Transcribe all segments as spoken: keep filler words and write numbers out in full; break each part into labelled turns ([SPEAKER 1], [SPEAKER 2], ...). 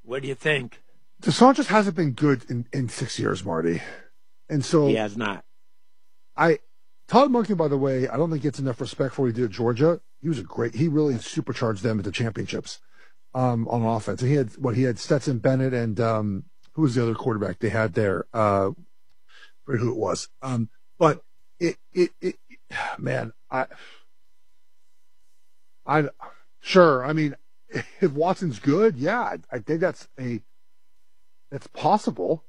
[SPEAKER 1] What do you think?
[SPEAKER 2] Deshaun just hasn't been good in, in six years, Marty. And so
[SPEAKER 1] he has not.
[SPEAKER 2] I Todd Monken, by the way, I don't think gets enough respect for what he did at Georgia. He was a great. He really supercharged them at the championships um, on offense. And he had what he had Stetson Bennett and um, who was the other quarterback they had there? Uh, I forget who it was. Um, but it, it, it, man, I, I, sure. I mean, if Watson's good, yeah, I, I think that's a, that's possible.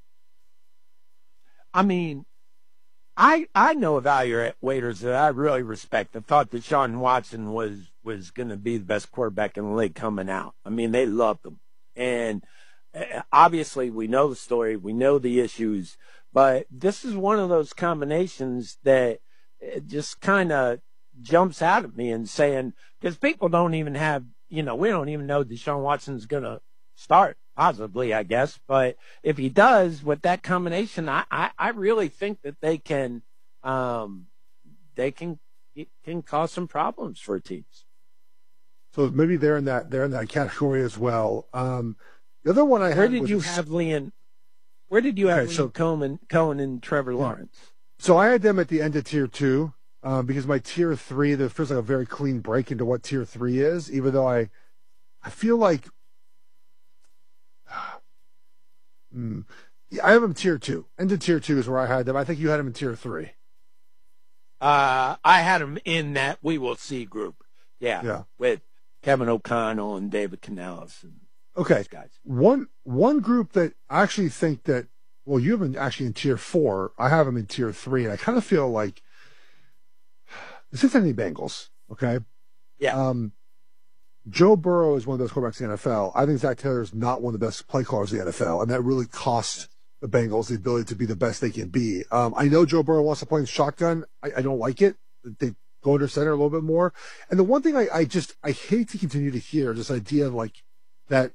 [SPEAKER 1] I mean, I I know evaluators that I really respect. I thought that Deshaun Watson was was going to be the best quarterback in the league coming out. I mean, they loved him, and obviously we know the story, we know the issues, but this is one of those combinations that it just kind of jumps out at me and saying, because people don't even have, you know, we don't even know Deshaun Watson's going to start, possibly, I guess. But if he does, with that combination, I, I, I really think that they can, um, they can, it can cause some problems for teams.
[SPEAKER 2] So maybe they're in that, they're in that category as well. Um, the other one I had
[SPEAKER 1] Where did
[SPEAKER 2] was,
[SPEAKER 1] you have Liam? Where did you have
[SPEAKER 2] okay, so,
[SPEAKER 1] Liam Cohen, Cohen and Trevor Lawrence?
[SPEAKER 2] So I had them at the end of tier two, uh, because my tier three, there feels like a very clean break into what tier three is, even though I, I feel like, mm, yeah, I have them tier two. End of tier two is where I had them. I think you had them in tier three.
[SPEAKER 1] Uh, I had them in that we will see group. Yeah.
[SPEAKER 2] Yeah.
[SPEAKER 1] With Kevin O'Connell and David Canales and
[SPEAKER 2] okay.
[SPEAKER 1] those guys.
[SPEAKER 2] One, one group that I actually think that, well, you have them actually in tier four. I have them in tier three. And I kind of feel like the Cincinnati Bengals. Okay.
[SPEAKER 1] Yeah.
[SPEAKER 2] Um, Joe Burrow is one of those quarterbacks in the N F L. I think Zach Taylor is not one of the best play callers in the N F L, and that really costs the Bengals the ability to be the best they can be. Um, I know Joe Burrow wants to play in shotgun. I, I don't like it. They go under center a little bit more. And the one thing I, I just, I hate to continue to hear this idea of like that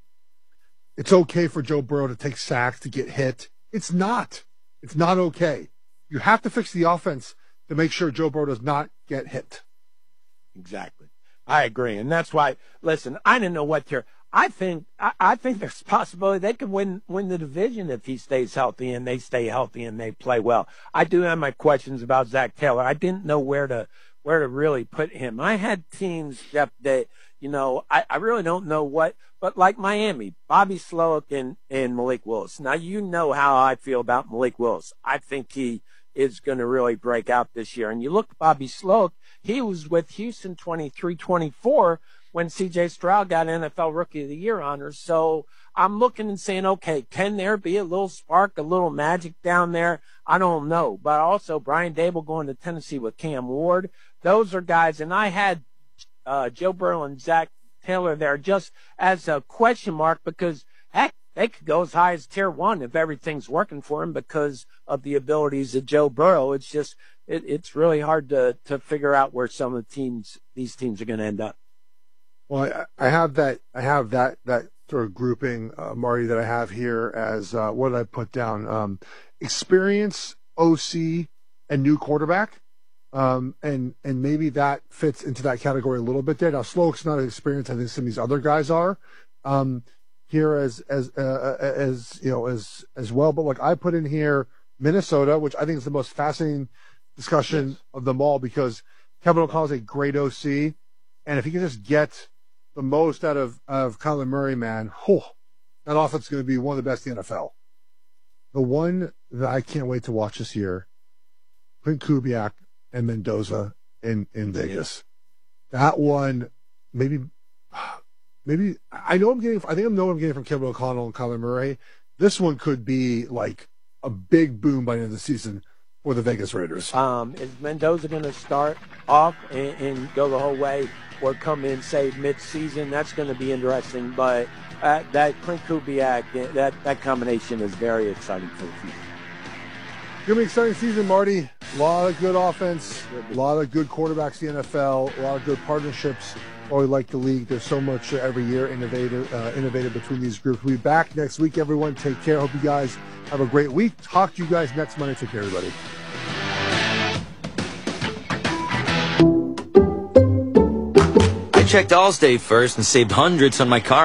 [SPEAKER 2] it's okay for Joe Burrow to take sacks, to get hit. It's not. It's not okay. You have to fix the offense to make sure Joe Burrow does not get hit.
[SPEAKER 1] Exactly. I agree. And that's why, listen, I didn't know what tier. I think, I, I think there's a possibility they could win, win the division if he stays healthy and they stay healthy and they play well. I do have my questions about Zach Taylor. I didn't know where to, where to really put him. I had teams, Jeff, that, you know, I, I really don't know what, but like Miami, Bobby Slowick and, and Malik Willis. Now, you know how I feel about Malik Willis. I think he is going to really break out this year. And you look at Bobby Slowick, he was with Houston twenty-three twenty-four when C J Stroud got N F L Rookie of the Year honors. So I'm looking and saying, okay, can there be a little spark, a little magic down there? I don't know. But also Brian Dable going to Tennessee with Cam Ward. Those are guys. And I had uh, Joe Burrow and Zach Taylor there just as a question mark because, heck, they could go as high as tier one if everything's working for him because of the abilities of Joe Burrow. It's just, it, it's really hard to, to figure out where some of the teams, these teams are going to end up.
[SPEAKER 2] Well, I, I have that, I have that, that sort of grouping, uh, Marty, that I have here as, uh, what did I put down? Um, experience, O C, and new quarterback. Um, and, and maybe that fits into that category a little bit there. Now, Slowick's not an experience. I think some of these other guys are. Um, here as, as, uh, as, you know, as, as well. But like I put in here Minnesota, which I think is the most fascinating discussion yes. of them all because Kevin O'Connell is a great O C. And if he can just get the most out of, of Kyler Murray, man, whew, that offense is going to be one of the best in the N F L. The one that I can't wait to watch this year, Clint Kubiak and Mendoza in, in Vegas. Yes. That one, maybe, Maybe I know I'm getting. I think I know what I'm getting from Kevin O'Connell and Kyler Murray. This one could be like a big boom by the end of the season for the Vegas Raiders.
[SPEAKER 1] Um, is Mendoza going to start off and, and go the whole way, or come in say mid-season? That's going to be interesting. But uh, that Clint Kubiak, that that combination is very exciting for the future.
[SPEAKER 2] It's going to be an exciting season, Marty. A lot of good offense, a lot of good quarterbacks in the N F L, a lot of good partnerships. Oh, we like the league. There's so much uh, every year innovative, uh, innovative between these groups. We'll be back next week, everyone. Take care. Hope you guys have a great week. Talk to you guys next Monday. Take care, everybody.
[SPEAKER 3] I checked Allstate first and saved hundreds on my car